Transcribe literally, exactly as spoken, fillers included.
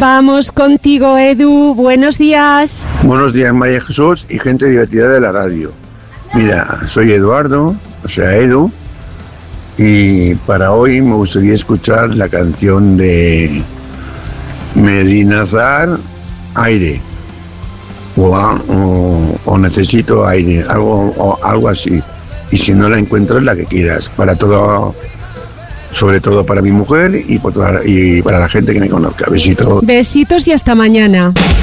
Vamos contigo, Edu. Buenos días. Buenos días, María Jesús y gente divertida de la radio. Mira, soy Eduardo, o sea, Edu, y para hoy me gustaría escuchar la canción de Medinazar, Aire, o, o, o Necesito Aire, algo, o, algo así. Y si no la encuentras, la que quieras, para todo, sobre todo para mi mujer y, por toda, y para la gente que me conozca. Besitos. Besitos y hasta mañana.